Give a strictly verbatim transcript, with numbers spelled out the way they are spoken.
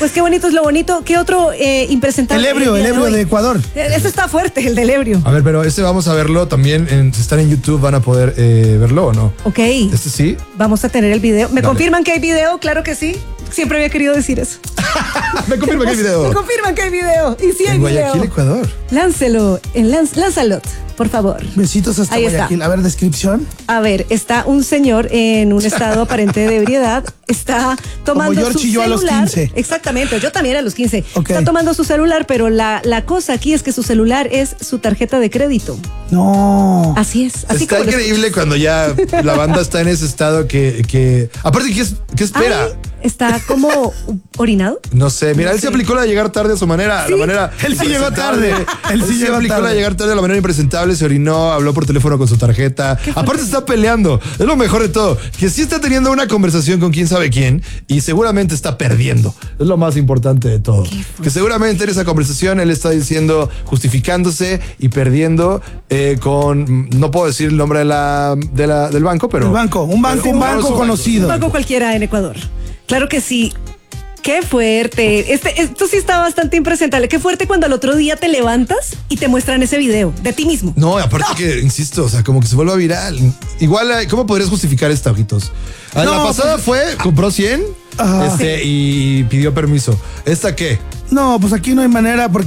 Pues qué bonito es lo bonito. ¿Qué otro eh, impresentable? El ebrio, el ebrio de Ecuador. Ese está fuerte, el del ebrio. A ver, pero este vamos a verlo también. En, si están en YouTube van a poder eh, verlo o no. Ok. Este sí. Vamos a tener el video. ¿Me Dale. confirman que hay video? Claro que sí. Siempre había querido decir eso. Me confirma que hay video. Me confirman que hay video. Y sí hay En Guayaquil, video. Ecuador. Láncelo. En Lanz, lánzalot, por favor. Besitos hasta Ahí está. Guayaquil. A ver, descripción. A ver, está un señor en un estado aparente de ebriedad. Está tomando Como su George y yo a celular. los quince. Exactamente, yo también a los quince. Ok. Está tomando su celular, pero la, la cosa aquí es que su celular es su tarjeta de crédito. No. Así es. Así Está como lo increíble cuando ya la banda está en ese estado que, que aparte, ¿qué, es- qué espera? Ay, está como orinado. No sé, mira, él se aplicó la de llegar tarde a su manera, Sí. la manera. Él sí llegó tarde. Él sí se llegó aplicó tarde. la de llegar tarde de la manera impresentable, se orinó, habló por teléfono con su tarjeta. Aparte se está peleando. Es lo mejor de todo. Que sí está teniendo una conversación con quién sabe quién y seguramente está perdiendo. Es lo más importante de todo. Que seguramente en esa conversación él está diciendo, justificándose y perdiendo eh, con, no puedo decir el nombre de la, de la, del banco, pero. El banco, un banco, pero un banco famoso conocido. Un banco cualquiera en Ecuador. Claro que sí. Qué fuerte. Este, esto sí está bastante impresentable. Qué fuerte cuando al otro día te levantas y te muestran ese video de ti mismo. No, aparte que, insisto, o sea, como que se vuelva viral. Igual, eh, ¿cómo podrías justificar esta, ojitos? Ah, No, la pasada fue, compró cien Ajá. este, y pidió permiso. ¿Esta qué? No, pues aquí no hay manera porque